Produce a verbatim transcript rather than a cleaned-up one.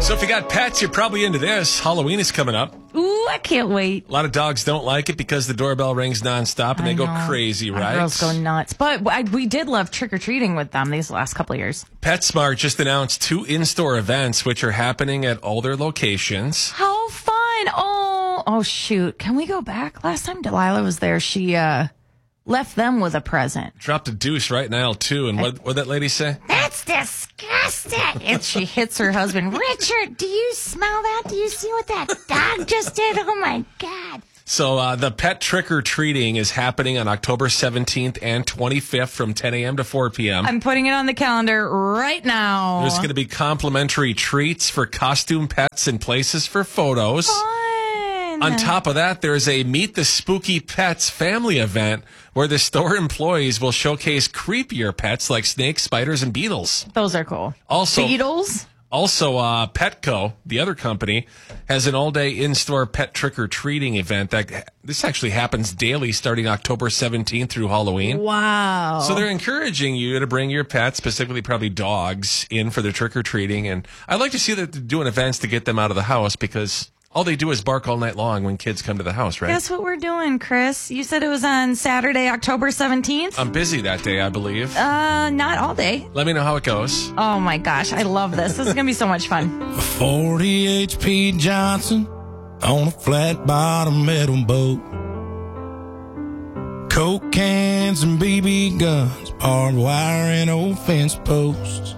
So if you got pets, you're probably into this. Halloween is coming up. Ooh, I can't wait. A lot of dogs don't like it because the doorbell rings nonstop and I they go know. crazy, Our right? girls go nuts. But I, we did love trick-or-treating with them these last couple of years. PetSmart just announced two in-store events which are happening at all their locations. How fun. Oh, oh shoot. Can we go back? Last time Delilah was there, she uh, left them with a present. Dropped a deuce right in aisle two, and what what that lady say? That's disgusting. And she hits her husband. Richard, do you smell that? Do you see what that dog just did? Oh, my God. So uh, the pet trick-or-treating is happening on October seventeenth and twenty-fifth from ten a.m. to four p.m. I'm putting it on the calendar right now. There's going to be complimentary treats for costume pets and places for photos. Fun. On top of that, there's a Meet the Spooky Pets family event where the store employees will showcase creepier pets like snakes, spiders, and beetles. Those are cool. Also, Beetles? Also, uh, Petco, the other company, has an all-day in-store pet trick-or-treating event. That this actually happens daily starting October seventeenth through Halloween. Wow. So they're encouraging you to bring your pets, specifically probably dogs, in for their trick-or-treating. And I'd like to see that they're doing events to get them out of the house because all they do is bark all night long when kids come to the house, right? Guess what we're doing, Chris? You said it was on Saturday, October seventeenth? I'm busy that day, I believe. Uh, not all day. Let me know how it goes. Oh my gosh, I love this. This is going to be so much fun. A forty H P Johnson on a flat bottom metal boat. Coke cans and B B guns, barbed wire and old fence posts.